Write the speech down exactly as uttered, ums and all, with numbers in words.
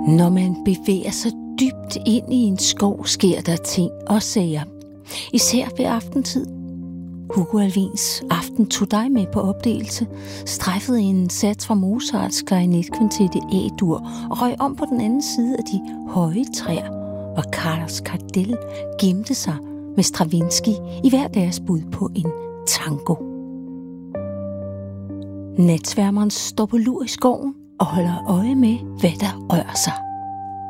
Når man bevæger sig dybt ind i en skov, sker der ting og sager. Især ved aftentid. Hugo Alvins Aften tog dig med på opdagelse, strejfede en sats fra Mozarts klarinetkvintet i A-dur og røg om på den anden side af de høje træer, hvor Carlos Gardel gemte sig med Stravinsky i hver deres bud på en tango. Natsværmeren står på lur i skoven og holder øje med, hvad der rører sig.